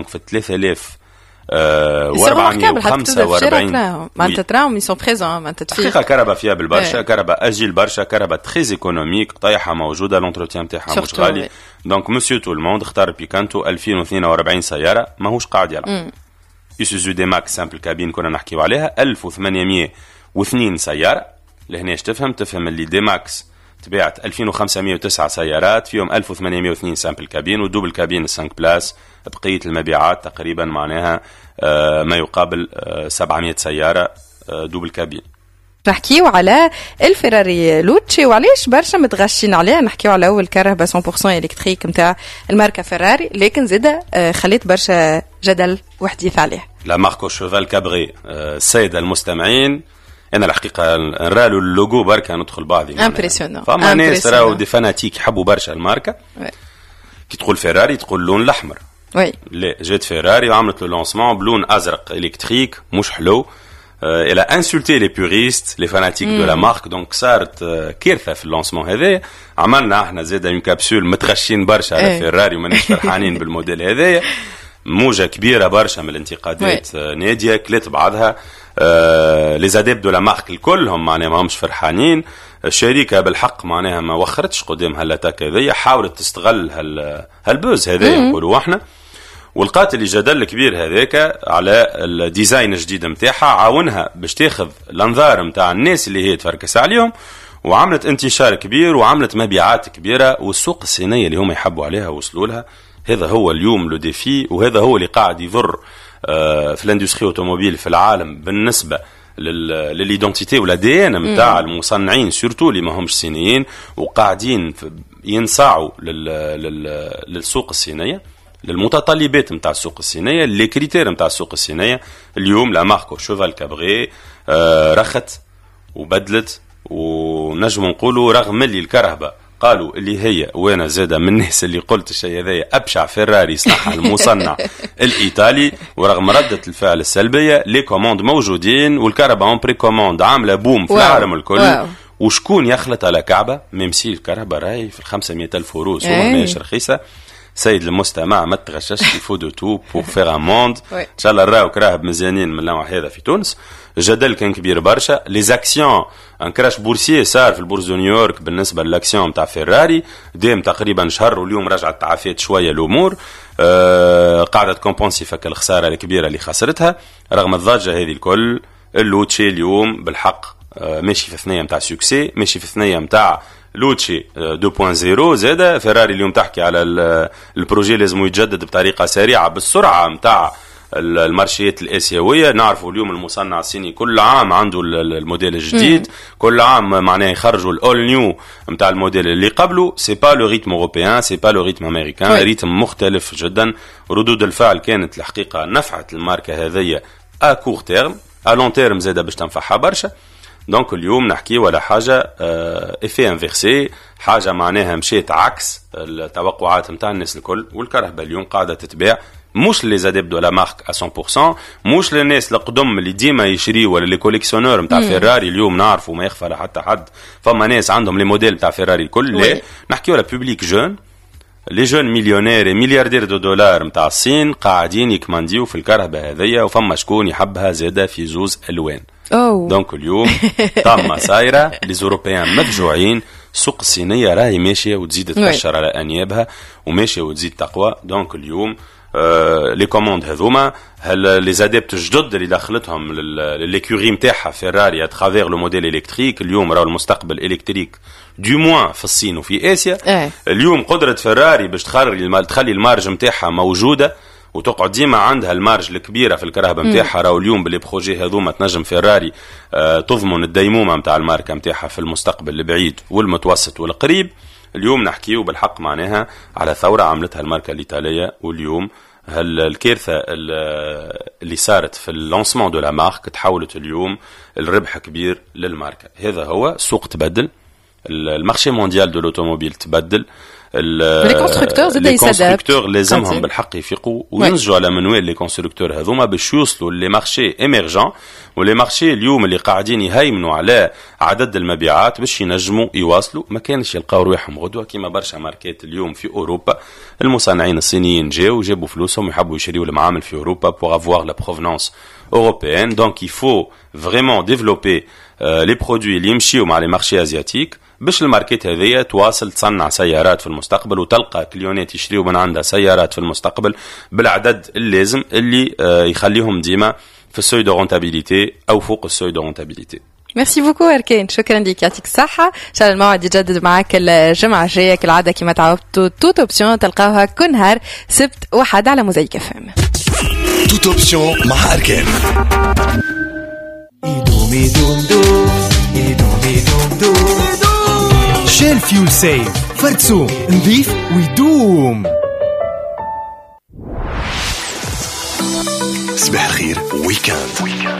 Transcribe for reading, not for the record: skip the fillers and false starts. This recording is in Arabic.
في 3445 معناتها تراهم يسون بريزون معناتها حقيقه كهرباء فيابل برشا، كهرباء اجيل برشا، كهرباء تريز ايكونوميك، طيحه موجوده، لونتروتيان تاعها مش غالي. دونك مسيو تو الموند اختار بيكانتو 2042 سياره ماهوش قاعد يلعب. يسوزو دي ماكس سامبل كابين كنا نحكيو عليها 1802 سياره. لهنا تفهم اللي دي ماكس تباعت 2509 سيارات فيهم 1802 سامبل كابين ودوبل كابين 5 بلاس. بقية المبيعات تقريبا معناها ما يقابل 700 سيارة دوبل كابين. نحكيو على الفيراري لوتشي وعليش برشا متغشين عليها. نحكيو على أول كهرباء 100% إلكتريك متاع الماركة فيراري، لكن زيدا خليت برشا جدل وحديث عليه. لا ماركو شوفال كابري. السيدة المستمعين أنا الحقيقة نرالو اللوجو بركة ندخل بعضي امبرسيونون. فما ناس راهو دي فاناتيك يحبوا برشا الماركة. كي تقول فيراري تقول اللون الأحمر. وي لا جات فيراري وعملت لو لونسمون بلون ازرق الكتريك مش حلو. الى انسولتي لي بوريست لي فاناتيك دو لا مارك. دونك صارت كارثه في اللونسمون هذا. عملنا احنا زاده اون كابسول متغشين برشا على فيراري وماناش فرحانين بالموديل هذايا. موجه كبيره برشا من الانتقادات ناديه كلت بعضها. لي زاديب دو لا مارك الكلهم معناها ماهمش فرحانين. الشركه بالحق معناها ما وخرتش قدام هالاتاك هذيا، حاولت تستغل هالبوز هذايا نقولوا احنا، والقات اللي جدل كبير هذاك على الديزاين الجديد نتاعها، عاونها باش تاخذ الانظار نتاع الناس اللي هي تفركس عليهم، وعملت انتشار كبير وعملت مبيعات كبيره، والسوق الصينيه اللي هم يحبوا عليها وصلوا لها. هذا هو اليوم لو ديفي، وهذا هو اللي قاعد يضر في الاندستري اوتوموبيل في العالم بالنسبه للإيدنتيتي ولا دي ان نتاع المصنعين سورتو اللي ما همش صينيين وقاعدين ينصاعوا للسوق الصينيه، للمتطلبات نتاع السوق الصينيه، لي كريتير نتاع السوق الصينيه. اليوم لا ماركو شوفال كابري رخت وبدلت، ونجم نقولوا رغم اللي الكرهبه قالوا اللي هي، وانا زاده من الناس اللي قلت الشيء هذايا ابشع فيراري صنعها المصنع الايطالي، ورغم رده الفعل السلبيه لي كوموند موجودين، والكهرباء اون بري كوموند عامله بوم في العالم الكل. وشكون يخلط على كعبه ميمسي الكهرباء راهي في 500,000 يورو سوق ماهيش رخيصه. سيد المستمع ما تغشش يفو دو تو بور فيغ ان موند. ان شاء الله نراو كراهب مزيانين من النوع هذا في تونس. جدل كان كبير برشا. لي زاكسيون ان كراش بورسيي صار في البورصه نيويورك بالنسبه للاكسيون نتاع فيراري ديم تقريبا شهر، واليوم رجعت تعافيت شويه الامور. قاعده كومبونسي فك الخساره الكبيره اللي خسرتها. رغم الضجه هذه الكل، اللوتشي اليوم بالحق ماشي في ثنيه نتاع سوكسي، ماشي في ثنيه نتاع لوتشي 2.0. زاده فيراري اليوم تحكي على البروجي لازم يتجدد بطريقه سريعه بالسرعه نتاع المارشيات الاسيويه. نعرفوا اليوم المصنع الصيني كل عام عنده الموديل الجديد، كل عام معناه يخرجوا الاول نيو نتاع الموديل اللي قبله. سي با لو ريتم اوروبيان، سي با لو ريتم امريكان، ريتم مختلف جدا. ردود الفعل كانت الحقيقه نفعت الماركه هذيا ا كور تيرم، ا لون تيرم زاده باش تنفعها برشا. دونك اليوم نحكي ولا حاجه افي انفيرسي، حاجه معناها مشيت عكس التوقعات نتاع الناس الكل. والكرهبه اليوم قاعده تتباع مش لي زاديب دو لا مارك ا 100%، مش للناس القدم اللي ديما يشريوا ولا لي كوليكسيونور نتاع فيراري. اليوم نعرفوا ما يخفى لحتى حد، فما ناس عندهم لي موديل نتاع فيراري الكل. لا نحكيو على بوبليك جون، لي جون مليونير ملياردير دو دولار نتاع الصين قاعدين يكمانديو في الكرهبه هذيا، وفما شكون يحبها زاده في زوز الوان. دونك اليوم طامة صايرة، لي زوروبيان مفجوعين. السوق الصينية راهي ماشية وتزيد تكشر على أنيابها وماشية وتزيد تقوى. دونك اليوم لي كوموند هذوما لي زاديبت الجدد اللي دخلتهم لليكوري نتاعها فيراري اترافير لو موديل الكتريك. اليوم راهو المستقبل الكتريك دو موان في الصين وفي اسيا. اليوم قدرة فيراري باش تخلي المارج نتاعها موجودة وتقعد ديما عندها المارج الكبيره في الكرهبه نتاعها. راهو اليوم باللي بروجي هذوما تنجم فيراري تضمن الديمومه نتاع الماركه نتاعها في المستقبل البعيد والمتوسط والقريب. اليوم نحكيو بالحق معناها على ثوره عملتها الماركه الايطاليه. واليوم الكارثه اللي صارت في اللونسمون دو لا مارك تحولت اليوم الربح كبير للماركه. هذا هو السوق تبدل، المارشي مونديال دو لوتوموبيل تبدل. لي كونستركتور لازمهم بالحق يفيقوا وينجوا على منوال لي كونستركتور هذوما باش يوصلوا لي مارشي ايميرجون ولي مارشي اليوم اللي قاعدين يهيمنوا على عدد المبيعات باش ينجموا يواصلوا. ما كانش يلقاو روحهم غدوه كيما برشا ماركات اليوم في اوروبا. المصنعين الصينيين جابوا فلوسهم ويحبوا يشريوا المعامل في اوروبا pour avoir la provenance européenne. Donc il faut vraiment développer les produits اللي يمشيوا مع les marchés asiatiques باش الماركات هذية تواصل تصنع سيارات في المستقبل وتلقى كليونات يشتريوا من عندها سيارات في المستقبل بالعدد اللازم اللي يخليهم ديما في السوي دو رونتابيليتي أو فوق السوي دو رونتابيليتي. ميرسي بوكو أركان، شكرا لك، يعطيك الصحة. إن شاء الله الموعد يجدد معك الجمعة الجاية كالعادة كما تعودتوا. توت أوبسيون تلقاوها كل نهار سبت وحد على موزايك اف ام. توت أوبسيون مع أركان. شيل فيول سيف فرتسو نظيف ويدوم. صباح الخير ويكاند.